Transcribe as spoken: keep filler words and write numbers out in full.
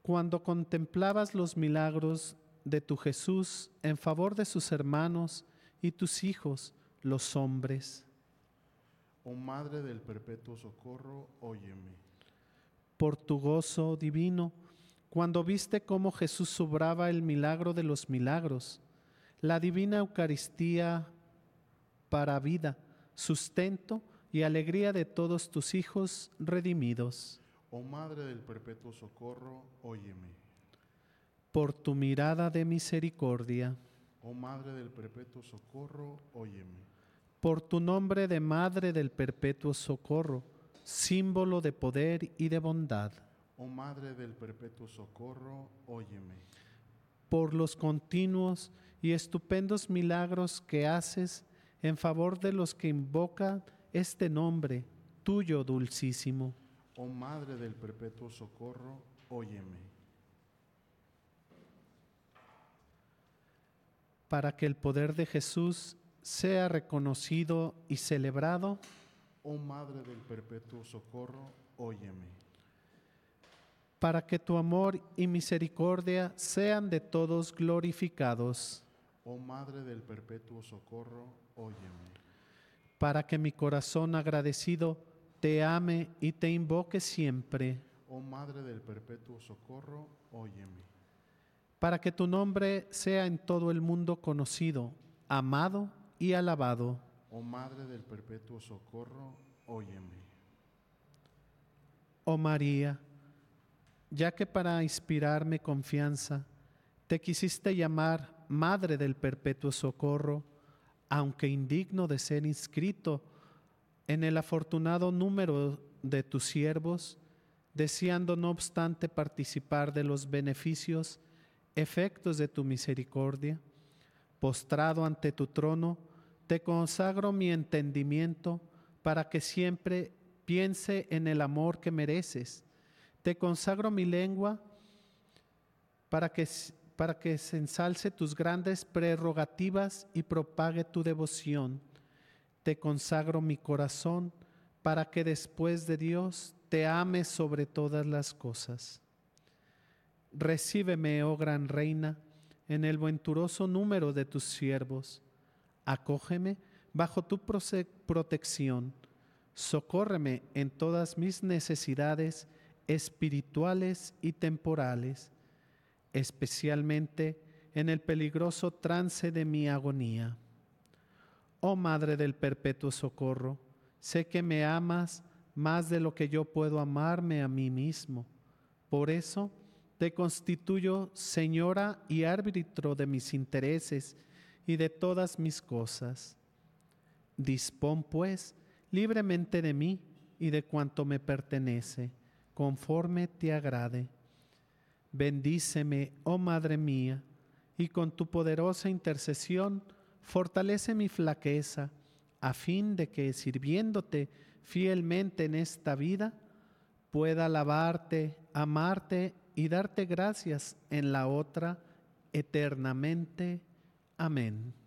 cuando contemplabas los milagros de tu Jesús en favor de sus hermanos y tus hijos, los hombres. Oh Madre del Perpetuo Socorro, óyeme. Por tu gozo divino, cuando viste cómo Jesús obraba el milagro de los milagros, la divina Eucaristía para vida, sustento y alegría de todos tus hijos redimidos. Oh Madre del Perpetuo Socorro, óyeme. Por tu mirada de misericordia, Oh Madre del Perpetuo Socorro, óyeme. por tu nombre de Madre del Perpetuo Socorro, símbolo de poder y de bondad, Oh Madre del Perpetuo Socorro, óyeme. por los continuos y estupendos milagros que haces en favor de los que invocan este nombre, tuyo dulcísimo. Oh Madre del Perpetuo Socorro, óyeme. Para que el poder de Jesús sea reconocido y celebrado, Oh Madre del Perpetuo Socorro, óyeme. para que tu amor y misericordia sean de todos glorificados, Oh Madre del Perpetuo Socorro, óyeme. para que mi corazón agradecido te ame y te invoque siempre, Oh Madre del Perpetuo Socorro, óyeme. para que tu nombre sea en todo el mundo conocido, amado y alabado. Oh Madre del Perpetuo Socorro, óyeme. Oh María, ya que para inspirarme confianza te quisiste llamar Madre del Perpetuo Socorro, aunque indigno de ser inscrito en el afortunado número de tus siervos, deseando no obstante participar de los beneficios, efectos de tu misericordia, postrado ante tu trono, te consagro mi entendimiento para que siempre piense en el amor que mereces. Te consagro mi lengua para que, para que se ensalce tus grandes prerrogativas y propague tu devoción. Te consagro mi corazón para que después de Dios te ame sobre todas las cosas. Recíbeme, oh gran Reina, en el venturoso número de tus siervos. Acógeme bajo tu protección. Socórreme en todas mis necesidades espirituales y temporales, especialmente en el peligroso trance de mi agonía. Oh Madre del Perpetuo Socorro, sé que me amas más de lo que yo puedo amarme a mí mismo. Por eso te constituyo Señora y árbitro de mis intereses y de todas mis cosas. Dispón, pues, libremente de mí y de cuanto me pertenece, conforme te agrade. Bendíceme, oh Madre mía, y con tu poderosa intercesión fortalece mi flaqueza, a fin de que, sirviéndote fielmente en esta vida, pueda alabarte, amarte y darte gracias en la otra eternamente. Amén.